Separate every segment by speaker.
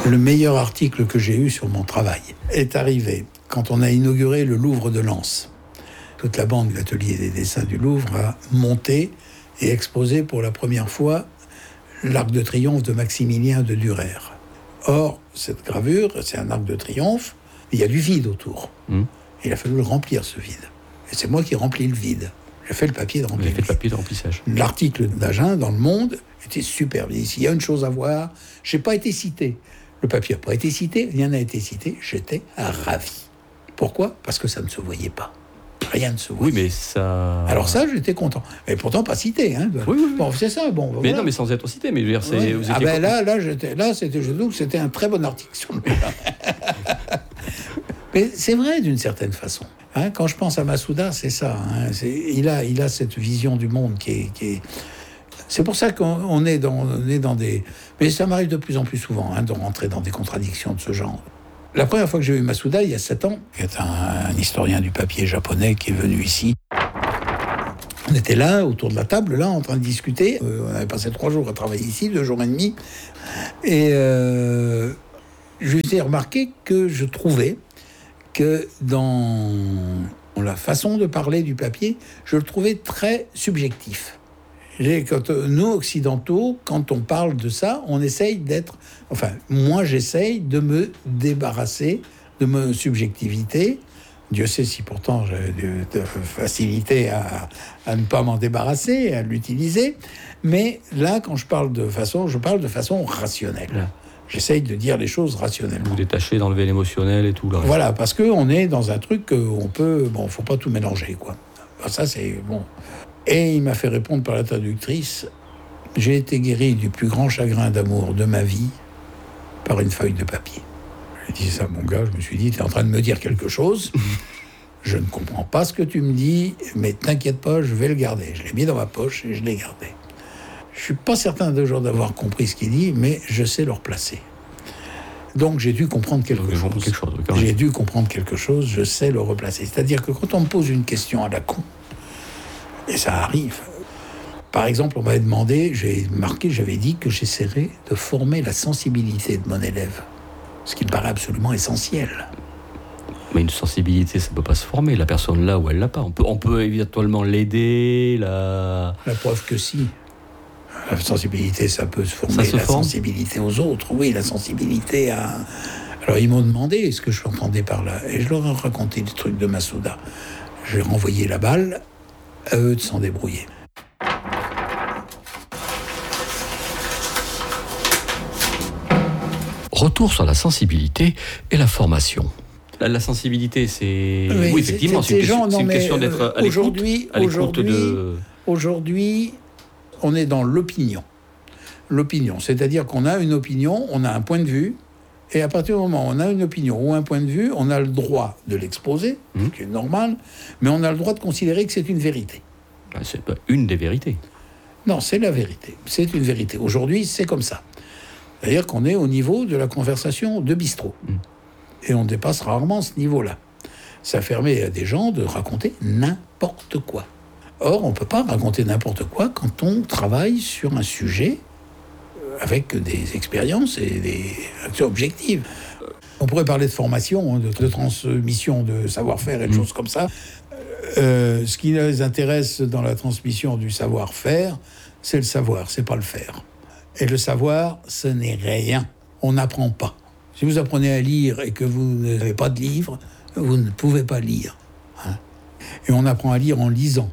Speaker 1: Le meilleur article que j'ai eu sur mon travail est arrivé quand on a inauguré le Louvre de Lens. Toute la bande de l'atelier des dessins du Louvre a monté et exposé pour la première fois l'Arc de Triomphe de Maximilien de Durer. Or, cette gravure, c'est un arc de triomphe, il y a du vide autour. Il a fallu le remplir, ce vide. Et c'est moi qui remplis le vide. J'ai fait le papier de remplissage.
Speaker 2: Vous avez fait le papier de remplissage.
Speaker 1: L'article d'Agen dans Le Monde était superbe. Il y a une chose à voir, je n'ai pas été cité. Le papier n'a pas été cité, rien n'a été cité. J'étais ravi. Pourquoi ? Parce que ça ne se voyait pas. Rien ne se voyait.
Speaker 2: Oui, mais ça...
Speaker 1: Alors ça, j'étais content. Mais pourtant pas cité. Hein.
Speaker 2: Oui.
Speaker 1: Bon, c'est ça. Bon,
Speaker 2: mais
Speaker 1: voilà.
Speaker 2: non, mais sans être cité. Mais je veux dire, c'est...
Speaker 1: Ouais.
Speaker 2: Vous
Speaker 1: Ah
Speaker 2: étiez
Speaker 1: ben je trouve que c'était un très bon article sur le Mais c'est vrai d'une certaine façon. Hein, quand je pense à Masuda, c'est ça. Hein, il a cette vision du monde qui est... C'est pour ça qu'on est dans des... Mais ça m'arrive de plus en plus souvent de rentrer dans des contradictions de ce genre. La première fois que j'ai vu Masuda, il y a 7 ans, il y a un historien du papier japonais qui est venu ici. On était là, autour de la table, là, en train de discuter. On avait passé 3 jours à travailler ici, 2 jours et demi. Et je lui ai remarqué que je trouvais que dans la façon de parler du papier, je le trouvais très subjectif. Nous, occidentaux, quand on parle de ça, on essaye d'être... Enfin, moi, j'essaye de me débarrasser de ma subjectivité. Dieu sait si pourtant j'ai de facilité à ne pas m'en débarrasser, à l'utiliser. Mais là, quand je parle de façon rationnelle. Ouais. J'essaye de dire les choses rationnellement.
Speaker 2: Vous détachez, d'enlever l'émotionnel et tout. Là.
Speaker 1: Voilà, parce qu'on est dans un truc où on peut... Bon, faut pas tout mélanger, quoi. Ça, c'est... bon... Et il m'a fait répondre par la traductrice « J'ai été guéri du plus grand chagrin d'amour de ma vie par une feuille de papier. » J'ai dit ça, mon gars, je me suis dit « T'es en train de me dire quelque chose. Je ne comprends pas ce que tu me dis, mais t'inquiète pas, je vais le garder. » Je l'ai mis dans ma poche et je l'ai gardé. Je suis pas certain de jour d'avoir compris ce qu'il dit, mais je sais le replacer. Donc j'ai dû comprendre quelque chose. J'ai dû comprendre quelque chose, je sais le replacer. C'est-à-dire que quand on me pose une question à la con, et ça arrive. Par exemple, on m'avait demandé, j'avais dit que j'essaierais de former la sensibilité de mon élève. Ce qui me paraît absolument essentiel.
Speaker 2: Mais une sensibilité, ça ne peut pas se former. La personne là où elle l'a pas. On peut éventuellement l'aider, La
Speaker 1: preuve que si. La sensibilité, ça peut se former. Sensibilité aux autres, oui, la sensibilité à... Alors, ils m'ont demandé ce que je entendais par là. Et je leur ai raconté des trucs de Masuda. J'ai renvoyé la balle... à eux de s'en débrouiller.
Speaker 2: Retour sur la sensibilité et la formation. La sensibilité, c'est... Oui, effectivement, c'est une question d'être à l'écoute de...
Speaker 1: Aujourd'hui, on est dans l'opinion. L'opinion, c'est-à-dire qu'on a une opinion, on a un point de vue, et à partir du moment où on a une opinion ou un point de vue, on a le droit de l'exposer, ce qui est normal, mais on a le droit de considérer que c'est une vérité.
Speaker 2: C'est pas une des vérités.
Speaker 1: Non, c'est la vérité. C'est une vérité. Aujourd'hui, c'est comme ça. C'est-à-dire qu'on est au niveau de la conversation de bistrot. Et on dépasse rarement ce niveau-là. Ça permet à des gens de raconter n'importe quoi. Or, on ne peut pas raconter n'importe quoi quand on travaille sur un sujet avec des expériences et des actions objectives. On pourrait parler de formation, de transmission de savoir-faire et de choses comme ça. Ce qui les intéresse dans la transmission du savoir-faire, c'est le savoir, c'est pas le faire. Et le savoir, ce n'est rien. On n'apprend pas. Si vous apprenez à lire et que vous n'avez pas de livre, vous ne pouvez pas lire. Et on apprend à lire en lisant.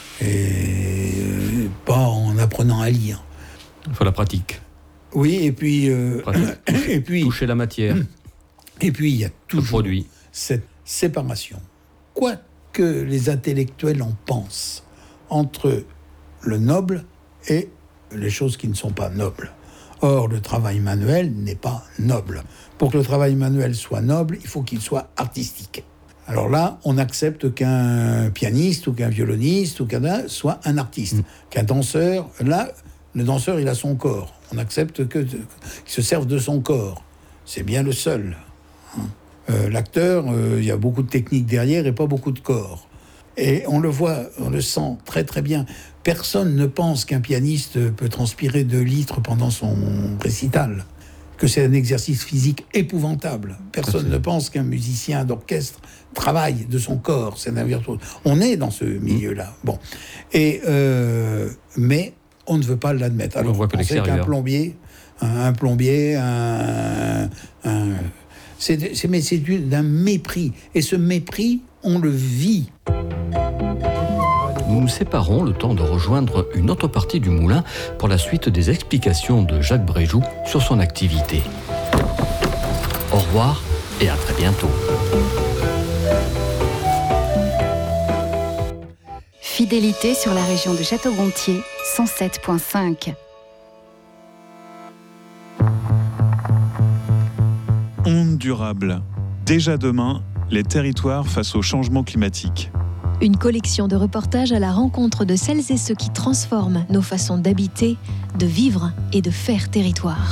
Speaker 1: Et pas en apprenant à lire.
Speaker 2: Il faut la pratique.
Speaker 1: Oui, et puis...
Speaker 2: toucher la matière.
Speaker 1: Et puis, il y a toujours cette séparation. Quoi que les intellectuels en pensent entre le noble et les choses qui ne sont pas nobles. Or, le travail manuel n'est pas noble. Pour que le travail manuel soit noble, il faut qu'il soit artistique. Alors là, on accepte qu'un pianiste ou qu'un violoniste ou qu'un soit un artiste. Qu'un danseur, là, le danseur, il a son corps. On accepte qu'il se serve de son corps. C'est bien le seul. L'acteur, il y a beaucoup de technique derrière et pas beaucoup de corps. Et on le voit, on le sent très très bien. Personne ne pense qu'un pianiste peut transpirer 2 litres pendant son récital. que c'est un exercice physique épouvantable. Personne ne pense qu'un musicien d'orchestre travaille de son corps. C'est un virtuose. On est dans ce milieu-là. Bon. Mais on ne veut pas l'admettre. Alors, on sait qu'un plombier, c'est d'un mépris. Et ce mépris, on le vit.
Speaker 2: Nous nous séparons le temps de rejoindre une autre partie du moulin pour la suite des explications de Jacques Bréjoux sur son activité. Au revoir et à très bientôt.
Speaker 3: Fidélité sur la région de Château-Gontier, 107.5.
Speaker 4: Onde durable. Déjà demain, les territoires face au changement climatique.
Speaker 5: Une collection de reportages à la rencontre de celles et ceux qui transforment nos façons d'habiter, de vivre et de faire territoire.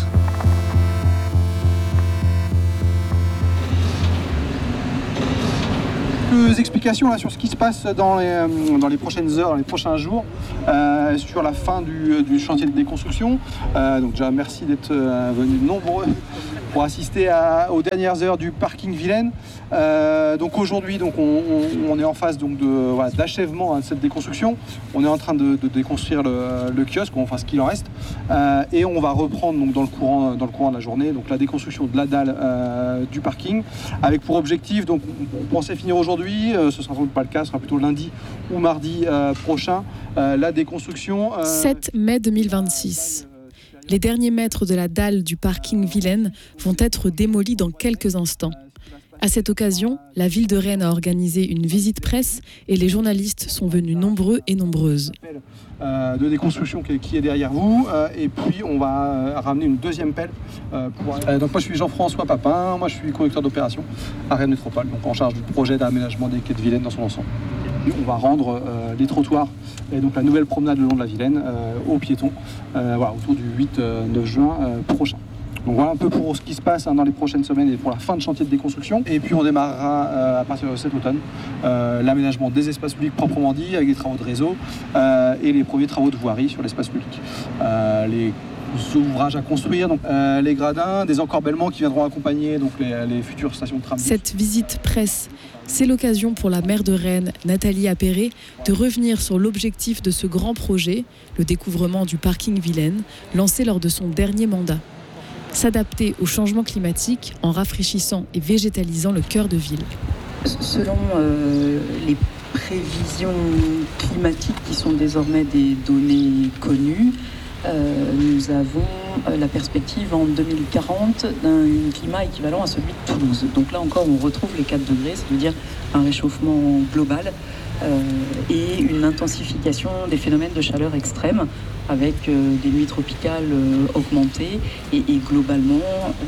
Speaker 6: Quelques explications là, sur ce qui se passe dans les prochaines heures, dans les prochains jours, sur la fin du chantier de déconstruction. Donc déjà merci d'être venus nombreux pour assister aux dernières heures du parking Vilaine. Donc aujourd'hui, on est en phase d'achèvement de cette déconstruction. On est en train de déconstruire le kiosque, enfin ce qu'il en reste, et on va reprendre dans le courant de la journée donc la déconstruction de la dalle du parking, avec pour objectif, donc on pensait finir aujourd'hui, ce sera sans doute pas le cas, ce sera plutôt lundi ou mardi prochain, la déconstruction.
Speaker 7: 7 mai 2026. Les derniers mètres de la dalle du parking Vilaine vont être démolis dans quelques instants. À cette occasion, la ville de Rennes a organisé une visite presse et les journalistes sont venus nombreux et nombreuses.
Speaker 6: De déconstruction qui est derrière vous, et puis on va ramener une deuxième pelle. Donc moi je suis Jean-François Papin, moi je suis conducteur d'opération à Rennes Métropole, donc en charge du projet d'aménagement des quais de Vilaine dans son ensemble. On va rendre les trottoirs et donc la nouvelle promenade le long de la Vilaine aux piétons autour du 8-9 juin prochain. Donc voilà un peu pour ce qui se passe dans les prochaines semaines et pour la fin de chantier de déconstruction. Et puis on démarrera à partir de cet automne l'aménagement des espaces publics proprement dit, avec des travaux de réseau et les premiers travaux de voirie sur l'espace public. Les ouvrages à construire, donc les gradins, des encorbellements qui viendront accompagner donc les futures stations de tram.
Speaker 7: Cette visite presse, c'est l'occasion pour la maire de Rennes, Nathalie Appéré, de revenir sur l'objectif de ce grand projet, le découvrement du parking Vilaine, lancé lors de son dernier mandat. S'adapter au changement climatique en rafraîchissant et végétalisant le cœur de ville.
Speaker 8: Selon les prévisions climatiques qui sont désormais des données connues, nous avons la perspective en 2040 d'un climat équivalent à celui de Toulouse. Donc là encore, on retrouve les 4 degrés, ça veut dire un réchauffement global et une intensification des phénomènes de chaleur extrême avec des nuits tropicales augmentées et globalement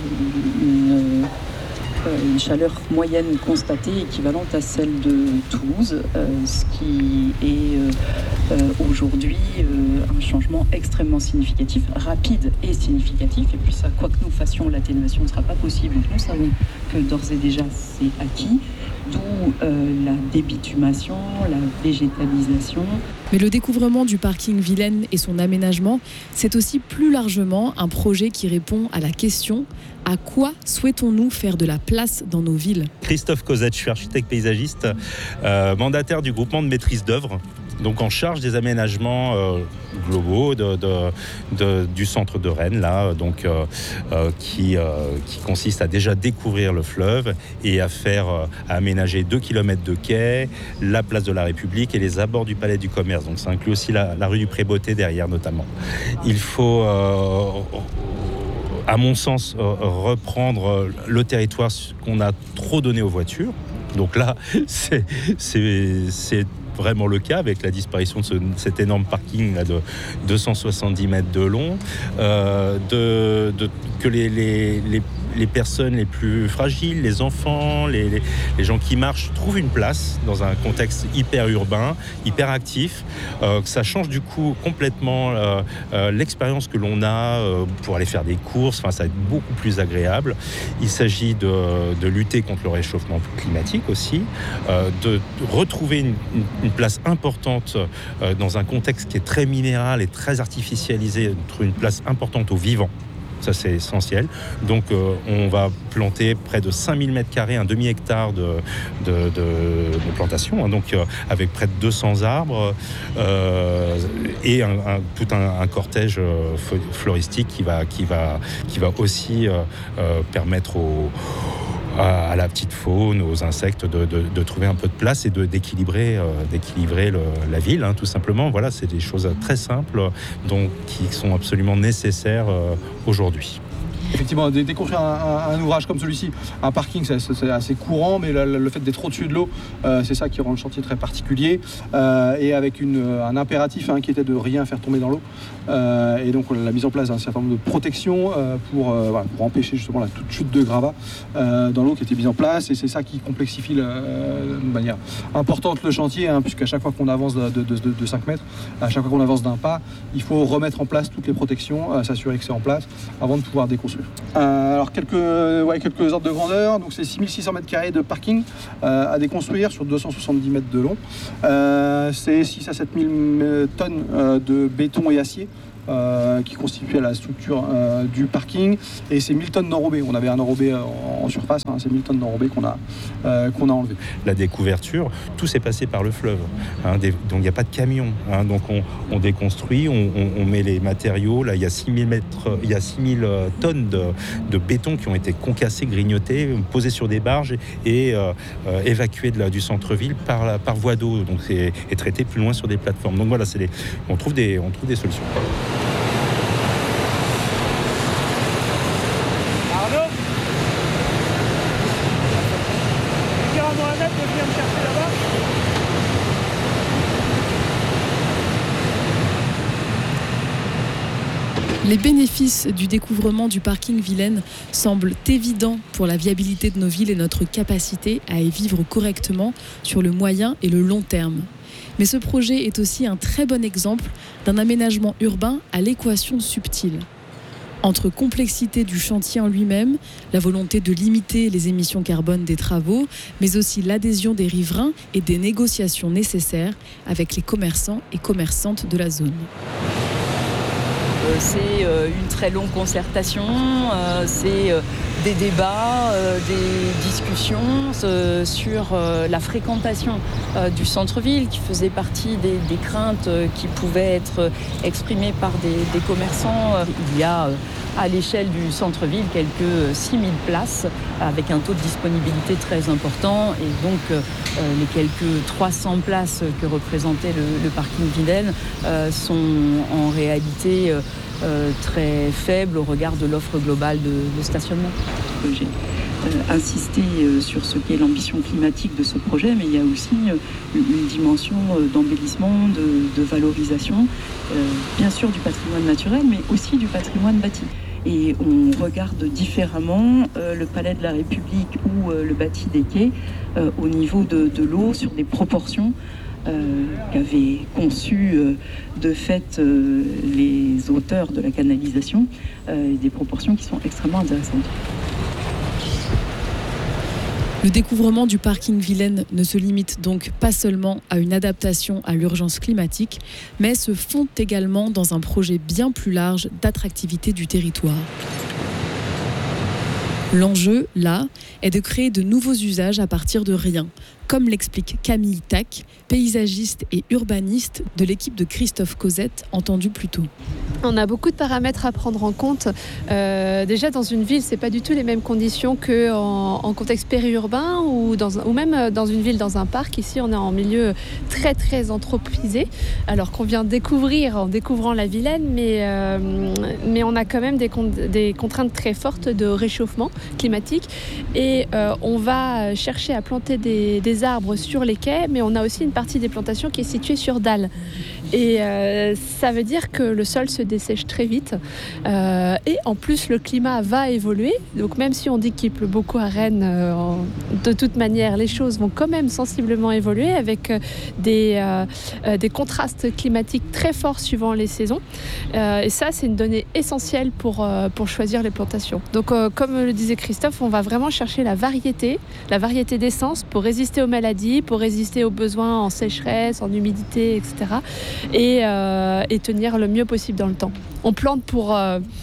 Speaker 8: une chaleur moyenne constatée équivalente à celle de Toulouse, ce qui est aujourd'hui un changement extrêmement significatif, rapide et significatif. Et puis ça, quoi que nous fassions, l'atténuation ne sera pas possible. Donc nous savons que d'ores et déjà c'est acquis, d'où la débitumation, la végétalisation.
Speaker 7: Mais le découvrement du parking Vilaine et son aménagement, c'est aussi plus largement un projet qui répond à la question « À quoi souhaitons-nous faire de la place dans nos villes ?»
Speaker 9: Christophe Cosette, je suis architecte paysagiste, mandataire du groupement de maîtrise d'œuvre, donc en charge des aménagements globaux du centre de Rennes, là, donc, qui consiste à déjà découvrir le fleuve et à aménager 2 km de quai, la place de la République et les abords du palais du commerce. Donc ça inclut aussi la rue du Pré-Beauté derrière notamment. Il faut, à mon sens, reprendre le territoire qu'on a trop donné aux voitures. Donc là, c'est vraiment le cas avec la disparition de cet énorme parking là, de 270 mètres de long, que les personnes les plus fragiles, les enfants, les gens qui marchent trouvent une place dans un contexte hyper urbain, hyper actif, que ça change du coup complètement l'expérience que l'on a pour aller faire des courses, ça va être beaucoup plus agréable. Il s'agit de lutter contre le réchauffement climatique aussi, de retrouver une place importante dans un contexte qui est très minéral et très artificialisé, une place importante aux vivants. ça c'est essentiel. Donc on va planter près de 5000 m², un demi-hectare de plantation, hein, donc avec près de 200 arbres et tout un cortège floristique qui va aussi permettre à la petite faune, aux insectes de trouver un peu de place et d'équilibrer la ville, hein, tout simplement. Voilà, c'est des choses très simples qui sont absolument nécessaires aujourd'hui.
Speaker 6: Effectivement, déconstruire un ouvrage comme celui-ci, un parking, c'est assez courant, mais le fait d'être au-dessus de l'eau, c'est ça qui rend le chantier très particulier, et avec un impératif qui était de rien faire tomber dans l'eau, et donc la mise en place d'un certain nombre de protections pour empêcher justement toute chute de gravat dans l'eau qui était mise en place, et c'est ça qui complexifie de manière importante le chantier, puisqu'à chaque fois qu'on avance de 5 mètres, à chaque fois qu'on avance d'un pas, il faut remettre en place toutes les protections, s'assurer que c'est en place avant de pouvoir déconstruire. Alors quelques ordres de grandeur, donc c'est 6600 m² de parking à déconstruire sur 270 mètres de long. C'est 6 à 7000 tonnes de béton et acier qui constituait la structure du parking, et c'est 1000 tonnes d'enrobé. On avait un enrobé en surface, c'est 1000 tonnes d'enrobé qu'on a enlevé. La découverture, tout s'est passé par le fleuve, donc il n'y a pas de camion, donc on déconstruit, on met les matériaux. Là, il y a 6000 tonnes de béton qui ont été concassés, grignotés, posés sur des barges et évacués du centre-ville par voie d'eau, donc et traités plus loin sur des plateformes. Donc voilà, on trouve des solutions.
Speaker 7: Les bénéfices du découvrement du parking Vilaine semblent évidents pour la viabilité de nos villes et notre capacité à y vivre correctement sur le moyen et le long terme. Mais ce projet est aussi un très bon exemple d'un aménagement urbain à l'équation subtile. Entre complexité du chantier en lui-même, la volonté de limiter les émissions carbone des travaux, mais aussi l'adhésion des riverains et des négociations nécessaires avec les commerçants et commerçantes de la zone.
Speaker 8: C'est une très longue concertation, c'est des débats, des discussions sur la fréquentation du centre-ville qui faisait partie des craintes qui pouvaient être exprimées par des commerçants. Il y a à l'échelle du centre-ville quelques 6000 places avec un taux de disponibilité très important, et donc les quelques 300 places que représentait le parking Vilaine sont en réalité très faibles au regard de l'offre globale de stationnement. J'ai insisté sur ce qu'est l'ambition climatique de ce projet, mais il y a aussi une dimension d'embellissement, de valorisation, bien sûr du patrimoine naturel, mais aussi du patrimoine bâti. Et on regarde différemment le Palais de la République ou le bâti des quais au niveau de l'eau, sur des proportions qu'avaient conçues de fait les auteurs de la canalisation, des proportions qui sont extrêmement intéressantes.
Speaker 7: Le découvrement du parking Vilaine ne se limite donc pas seulement à une adaptation à l'urgence climatique, mais se fond également dans un projet bien plus large d'attractivité du territoire. L'enjeu, là, est de créer de nouveaux usages à partir de rien, comme l'explique Camille Tac, paysagiste et urbaniste de l'équipe de Christophe Cosette, entendu plus tôt.
Speaker 10: On a beaucoup de paramètres à prendre en compte. Déjà, dans une ville, c'est pas du tout les mêmes conditions qu'en contexte périurbain ou même dans une ville, dans un parc. Ici, on est en milieu très, très anthropisé, alors qu'on vient découvrir en découvrant la Vilaine, mais on a quand même des contraintes très fortes de réchauffement climatique. Et on va chercher à planter des arbres sur les quais, mais on a aussi une partie des plantations qui est située sur dalles. Et ça veut dire que le sol se dessèche très vite. Et en plus, le climat va évoluer. Donc même si on dit qu'il pleut beaucoup à Rennes, de toute manière, les choses vont quand même sensiblement évoluer avec des contrastes climatiques très forts suivant les saisons. Et ça, c'est une donnée essentielle pour choisir les plantations. Donc comme le disait Christophe, on va vraiment chercher la variété d'essence pour résister aux maladies, pour résister aux besoins en sécheresse, en humidité, etc. Et tenir le mieux possible dans le temps. On plante pour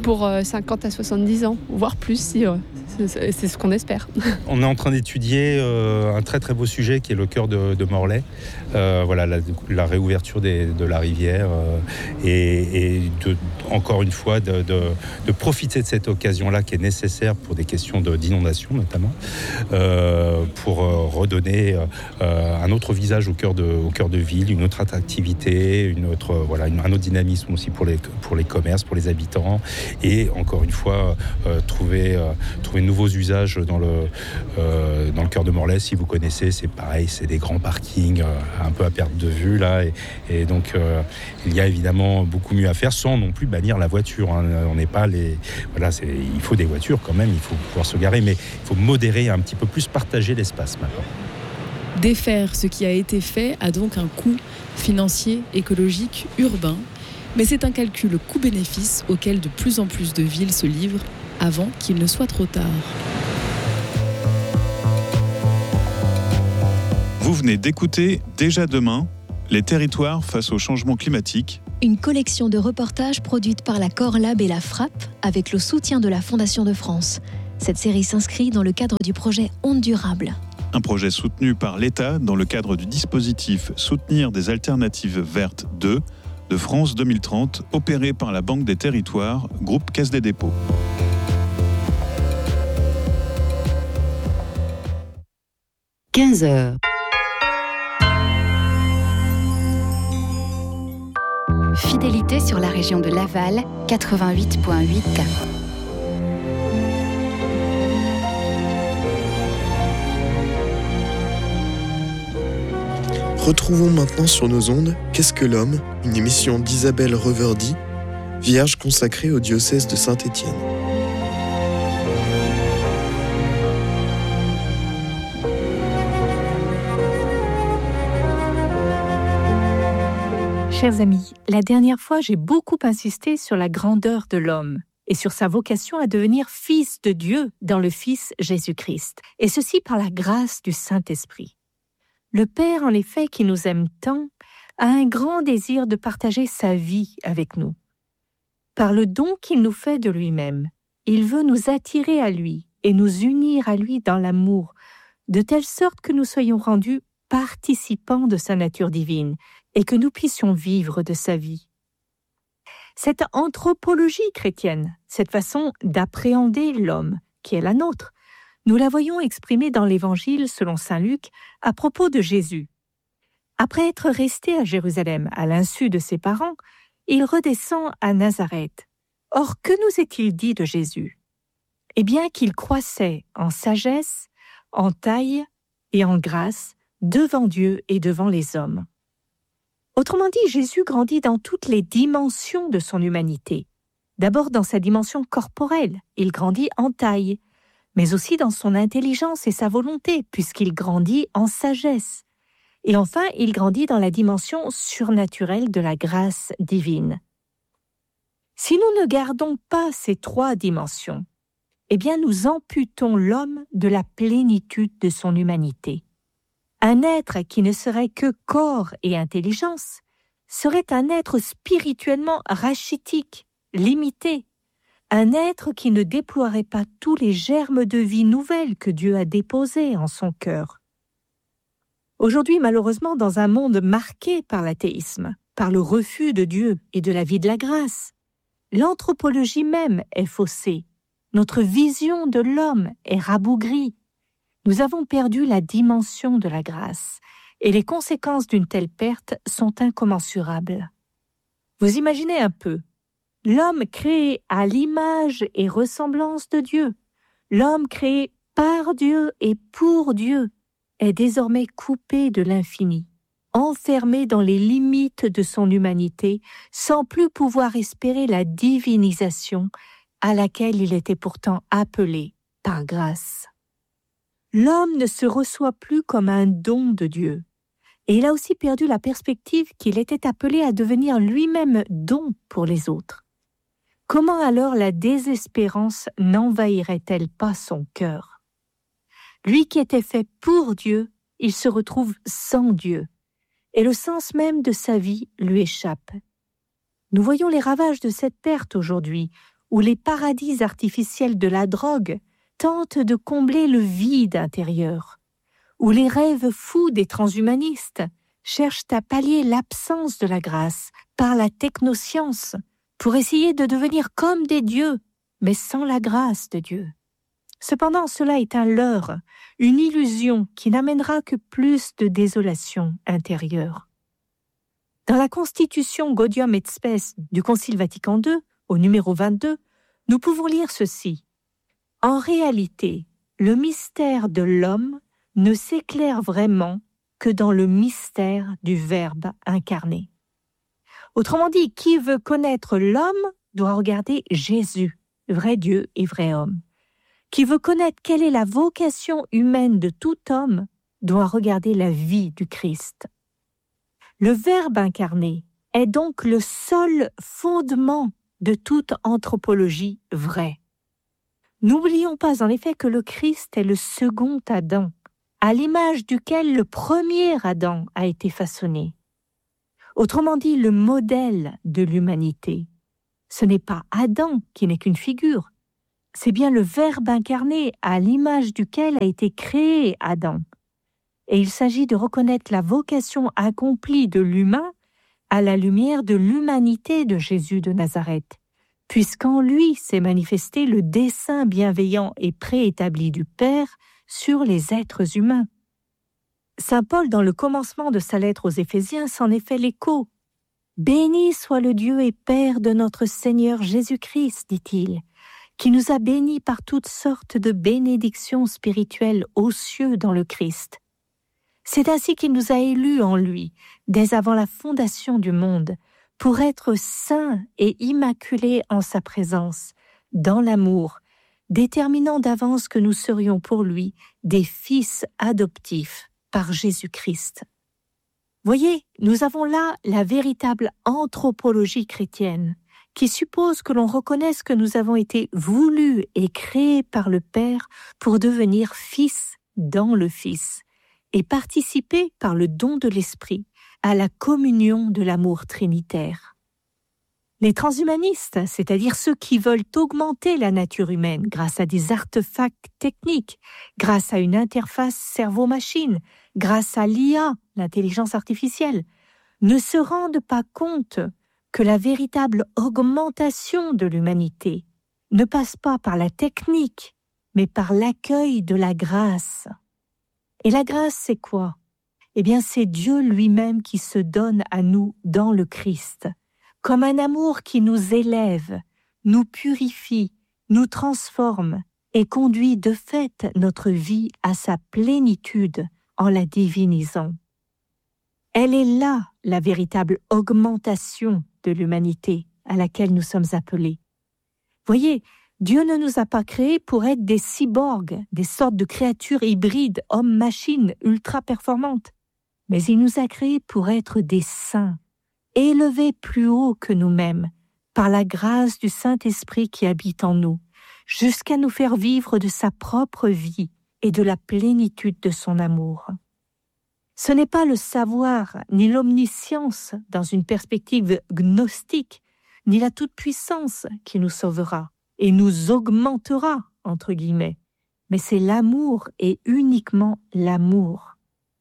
Speaker 10: pour 50 à 70 ans, voire plus, si, c'est ce qu'on espère.
Speaker 9: On est en train d'étudier un très très beau sujet qui est le cœur de Morlaix. Voilà, la réouverture de la rivière et encore une fois de profiter de cette occasion-là qui est nécessaire pour des questions d'inondation notamment, pour redonner un autre visage au cœur de ville, une autre attractivité, un autre dynamisme aussi pour les commerces, pour les habitants, et encore une fois trouver de nouveaux usages dans le cœur de Morlaix. Si vous connaissez, c'est pareil, c'est des grands parkings un peu à perte de vue là, et donc il y a évidemment beaucoup mieux à faire sans non plus bannir la voiture. On n'est pas il faut des voitures quand même, il faut pouvoir se garer, mais il faut modérer un petit peu plus, partager l'espace maintenant.
Speaker 7: Défaire ce qui a été fait a donc un coût financier, écologique, urbain, mais c'est un calcul coût-bénéfice auquel de plus en plus de villes se livrent avant qu'il ne soit trop tard.
Speaker 4: Vous venez d'écouter Déjà demain, les territoires face au changement climatique.
Speaker 5: Une collection de reportages produite par la Corlab et la Frapp avec le soutien de la Fondation de France. Cette série s'inscrit dans le cadre du projet Ondes durables.
Speaker 4: Un projet soutenu par l'État dans le cadre du dispositif Soutenir des alternatives vertes 2 de France 2030, opéré par la Banque des Territoires, groupe Caisse des Dépôts.
Speaker 3: – 15h. Fidélité sur la région de Laval, 88.8.
Speaker 11: Retrouvons maintenant sur nos ondes Qu'est-ce que l'homme, une émission d'Isabelle Reverdy, vierge consacrée au diocèse de Saint-Étienne.
Speaker 12: Chers amis, la dernière fois, j'ai beaucoup insisté sur la grandeur de l'homme et sur sa vocation à devenir fils de Dieu dans le Fils Jésus-Christ, et ceci par la grâce du Saint-Esprit. Le Père, en effet, qui nous aime tant, a un grand désir de partager sa vie avec nous. Par le don qu'il nous fait de lui-même, il veut nous attirer à lui et nous unir à lui dans l'amour, de telle sorte que nous soyons rendus participants de sa nature divine et que nous puissions vivre de sa vie. Cette anthropologie chrétienne, cette façon d'appréhender l'homme qui est la nôtre, nous la voyons exprimée dans l'Évangile selon saint Luc à propos de Jésus. Après être resté à Jérusalem à l'insu de ses parents, il redescend à Nazareth. Or, que nous est-il dit de Jésus ? Eh bien qu'il croissait en sagesse, en taille et en grâce devant Dieu et devant les hommes. Autrement dit, Jésus grandit dans toutes les dimensions de son humanité. D'abord dans sa dimension corporelle, il grandit en taille, mais aussi dans son intelligence et sa volonté, puisqu'il grandit en sagesse. Et enfin, il grandit dans la dimension surnaturelle de la grâce divine. Si nous ne gardons pas ces trois dimensions, eh bien nous amputons l'homme de la plénitude de son humanité. Un être qui ne serait que corps et intelligence serait un être spirituellement rachitique, limité, un être qui ne déploierait pas tous les germes de vie nouvelle que Dieu a déposés en son cœur. Aujourd'hui, malheureusement, dans un monde marqué par l'athéisme, par le refus de Dieu et de la vie de la grâce, l'anthropologie même est faussée, notre vision de l'homme est rabougrie. Nous avons perdu la dimension de la grâce et les conséquences d'une telle perte sont incommensurables. Vous imaginez un peu, l'homme créé à l'image et ressemblance de Dieu, l'homme créé par Dieu et pour Dieu, est désormais coupé de l'infini, enfermé dans les limites de son humanité, sans plus pouvoir espérer la divinisation à laquelle il était pourtant appelé par grâce. L'homme ne se reçoit plus comme un don de Dieu, et il a aussi perdu la perspective qu'il était appelé à devenir lui-même don pour les autres. Comment alors la désespérance n'envahirait-elle pas son cœur ? Lui qui était fait pour Dieu, il se retrouve sans Dieu, et le sens même de sa vie lui échappe. Nous voyons les ravages de cette perte aujourd'hui, où les paradis artificiels de la drogue tentent de combler le vide intérieur, où les rêves fous des transhumanistes cherchent à pallier l'absence de la grâce par la technoscience pour essayer de devenir comme des dieux, mais sans la grâce de Dieu. Cependant, cela est un leurre, une illusion qui n'amènera que plus de désolation intérieure. Dans la Constitution Gaudium et Spes du Concile Vatican II, au numéro 22, nous pouvons lire ceci. En réalité, le mystère de l'homme ne s'éclaire vraiment que dans le mystère du Verbe incarné. Autrement dit, qui veut connaître l'homme doit regarder Jésus, vrai Dieu et vrai homme. Qui veut connaître quelle est la vocation humaine de tout homme doit regarder la vie du Christ. Le Verbe incarné est donc le seul fondement de toute anthropologie vraie. N'oublions pas en effet que le Christ est le second Adam, à l'image duquel le premier Adam a été façonné. Autrement dit, le modèle de l'humanité. Ce n'est pas Adam qui n'est qu'une figure, c'est bien le Verbe incarné à l'image duquel a été créé Adam. Et il s'agit de reconnaître la vocation accomplie de l'humain à la lumière de l'humanité de Jésus de Nazareth, puisqu'en lui s'est manifesté le dessein bienveillant et préétabli du Père sur les êtres humains. Saint Paul, dans le commencement de sa lettre aux Éphésiens, s'en est fait l'écho. « Béni soit le Dieu et Père de notre Seigneur Jésus-Christ, dit-il, qui nous a bénis par toutes sortes de bénédictions spirituelles aux cieux dans le Christ. C'est ainsi qu'il nous a élus en lui, dès avant la fondation du monde, pour être saints et immaculés en sa présence, dans l'amour, déterminant d'avance que nous serions pour lui des fils adoptifs par Jésus-Christ. » Voyez, nous avons là la véritable anthropologie chrétienne, qui suppose que l'on reconnaisse que nous avons été voulus et créés par le Père pour devenir fils dans le Fils et participer par le don de l'Esprit à la communion de l'amour trinitaire. Les transhumanistes, c'est-à-dire ceux qui veulent augmenter la nature humaine grâce à des artefacts techniques, grâce à une interface cerveau-machine, grâce à l'IA, l'intelligence artificielle, ne se rendent pas compte que la véritable augmentation de l'humanité ne passe pas par la technique, mais par l'accueil de la grâce. Et la grâce, c'est quoi ? Eh bien, c'est Dieu lui-même qui se donne à nous dans le Christ, comme un amour qui nous élève, nous purifie, nous transforme et conduit de fait notre vie à sa plénitude en la divinisant. Elle est là la véritable augmentation de l'humanité à laquelle nous sommes appelés. Voyez, Dieu ne nous a pas créés pour être des cyborgs, des sortes de créatures hybrides, hommes-machines, ultra-performantes, mais il nous a créés pour être des saints, élevés plus haut que nous-mêmes, par la grâce du Saint-Esprit qui habite en nous, jusqu'à nous faire vivre de sa propre vie et de la plénitude de son amour. Ce n'est pas le savoir ni l'omniscience dans une perspective gnostique, ni la toute-puissance qui nous sauvera et nous augmentera, entre guillemets, mais c'est l'amour et uniquement l'amour.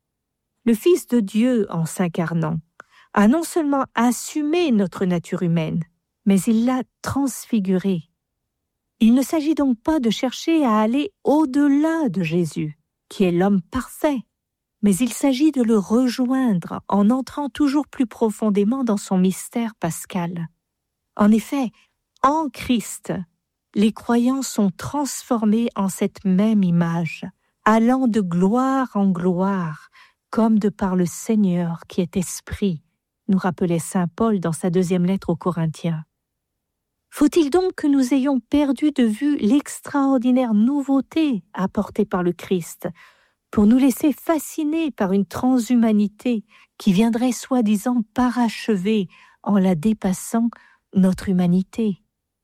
Speaker 12: Le Fils de Dieu, en s'incarnant, a non seulement assumé notre nature humaine, mais il l'a transfigurée. Il ne s'agit donc pas de chercher à aller au-delà de Jésus, qui est l'homme parfait, mais il s'agit de le rejoindre en entrant toujours plus profondément dans son mystère pascal. En effet, en Christ, les croyants sont transformés en cette même image, allant de gloire en gloire, comme de par le Seigneur qui est Esprit, nous rappelait saint Paul dans sa 2e lettre aux Corinthiens. Faut-il donc que nous ayons perdu de vue l'extraordinaire nouveauté apportée par le Christ, pour nous laisser fasciner par une transhumanité qui viendrait soi-disant parachever en la dépassant notre humanité?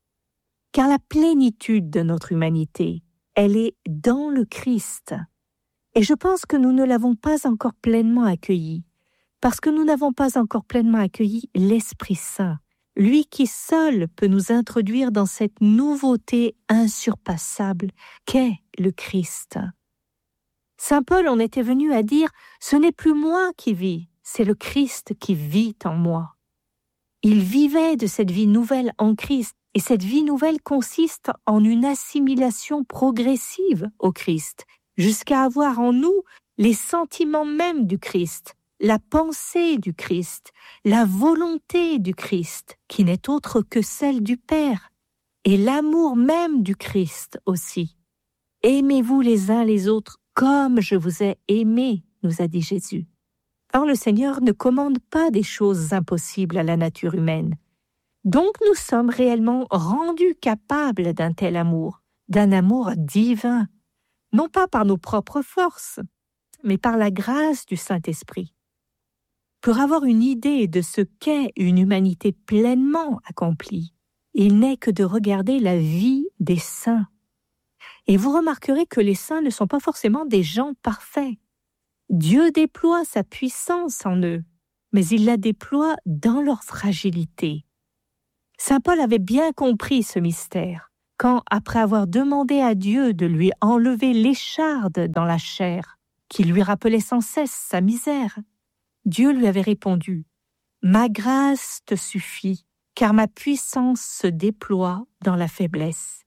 Speaker 12: Car la plénitude de notre humanité, elle est dans le Christ. Et je pense que nous ne l'avons pas encore pleinement accueillie, parce que nous n'avons pas encore pleinement accueilli l'Esprit Saint, lui qui seul peut nous introduire dans cette nouveauté insurpassable qu'est le Christ. Saint Paul en était venu à dire « Ce n'est plus moi qui vis, c'est le Christ qui vit en moi ». Il vivait de cette vie nouvelle en Christ, et cette vie nouvelle consiste en une assimilation progressive au Christ, jusqu'à avoir en nous les sentiments mêmes du Christ, la pensée du Christ, la volonté du Christ, qui n'est autre que celle du Père, et l'amour même du Christ aussi. « Aimez-vous les uns les autres comme je vous ai aimés », nous a dit Jésus. Or, le Seigneur ne commande pas des choses impossibles à la nature humaine. Donc, nous sommes réellement rendus capables d'un tel amour, d'un amour divin, non pas par nos propres forces, mais par la grâce du Saint-Esprit. Pour avoir une idée de ce qu'est une humanité pleinement accomplie, il n'est que de regarder la vie des saints. Et vous remarquerez que les saints ne sont pas forcément des gens parfaits. Dieu déploie sa puissance en eux, mais il la déploie dans leur fragilité. Saint Paul avait bien compris ce mystère, quand, après avoir demandé à Dieu de lui enlever l'écharde dans la chair, qui lui rappelait sans cesse sa misère, Dieu lui avait répondu « Ma grâce te suffit, car ma puissance se déploie dans la faiblesse.